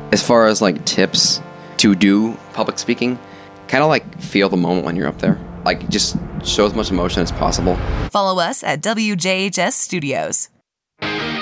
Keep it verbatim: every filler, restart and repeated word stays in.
As far as like tips to do public speaking, kind of like feel the moment when you're up there. Like just show as much emotion as possible. Follow us at W J H S Studios.